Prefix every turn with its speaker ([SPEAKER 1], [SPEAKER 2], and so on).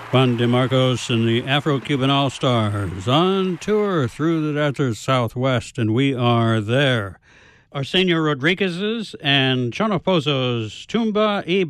[SPEAKER 1] Juan DeMarcos and the Afro-Cuban All-Stars on tour through the desert Southwest, and we are there. Arsenio Rodriguez's and Chono Pozo's Tumba y